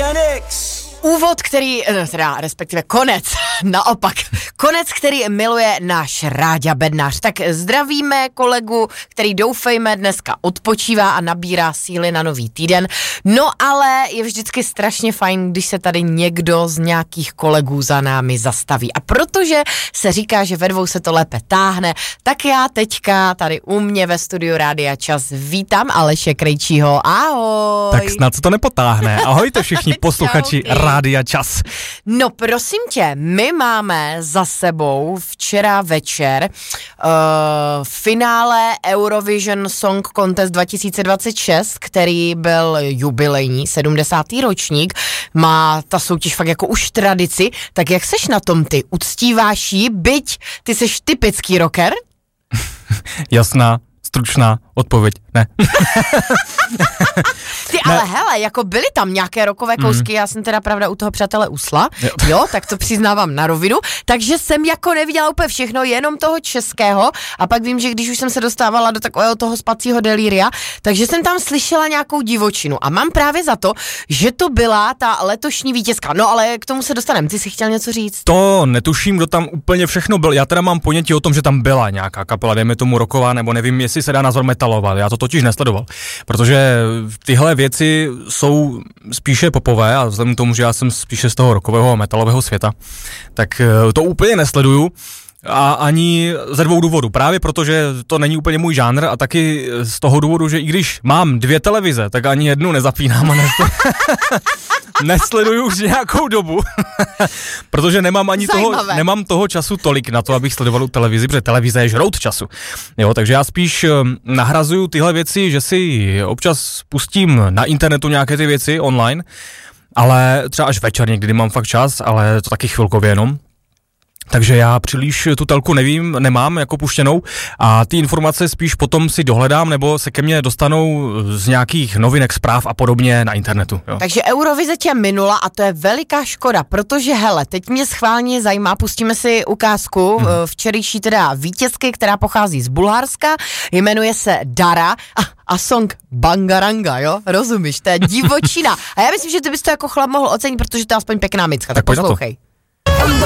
Genix. Úvod, který, teda respektive konec, naopak, konec, který miluje náš Ráďa Bednář. Tak zdravíme kolegu, který doufejme dneska odpočívá a nabírá síly na nový týden. No ale je vždycky strašně fajn, když se tady někdo z nějakých kolegů za námi zastaví. A protože se říká, že ve dvou se to lépe táhne, tak já teďka tady u mě ve studiu Rádia Čas vítám Aleše Krejčího. Ahoj. Tak snad se to nepotáhne. Ahojte všichni posluchači Rádia Čas. No prosím tě, my máme za sebou včera večer finále Eurovision Song Contest 2026, který byl jubilejní, 70. ročník. Má ta soutěž fakt jako už tradici. Tak jak seš na tom ty? Uctíváš ji, byť ty seš typický rocker? Jasná, stručná odpověď, ne. Ty, ale hele, jako byly tam nějaké rokové kousky, já jsem teda pravda u toho Přátelé Usla, jo, tak to přiznávám na rovinu, takže jsem jako neviděla úplně všechno, jenom toho českého a pak vím, že když už jsem se dostávala do takového toho spacího delíria, takže jsem tam slyšela nějakou divočinu a mám právě za to, že to byla ta letošní vítězka, no ale k tomu se dostaneme, ty jsi chtěl něco říct? To netuším, kdo tam úplně všechno byl, já teda mám ponětí o tom, že tam byla nějaká kapela, dejme tomu rocková, nebo nevím, jestli se dá nazvat metalová, já to totiž nesledoval, protože tyhle věci jsou spíše popové a vzhledem k tomu, že já jsem spíše z toho rockového a metalového světa, tak to úplně nesleduju a ani ze dvou důvodů. Právě protože to není úplně můj žánr a taky z toho důvodu, že i když mám 2 televize, tak ani jednu nezapínám a nesleduju už nějakou dobu, protože nemám toho času tolik na to, abych sledoval televizi, protože televize je žrout času. Jo, takže já spíš nahrazuju tyhle věci, že si občas pustím na internetu nějaké ty věci online, ale třeba až večer někdy mám fakt čas, ale to taky chvilkově jenom. Takže já příliš tu telku nemám jako puštěnou a ty informace spíš potom si dohledám nebo se ke mně dostanou z nějakých novinek, zpráv a podobně na internetu. Jo. Takže Eurovize tě minula a to je veliká škoda, protože hele, teď mě schválně zajímá, pustíme si ukázku včerejší teda vítězky, která pochází z Bulharska, jmenuje se Dara a song Bangaranga, jo? Rozumíš, to je divočina. A já myslím, že ty bys to jako chlap mohl ocenit, protože to je aspoň pěkná micka, tak poslouchej.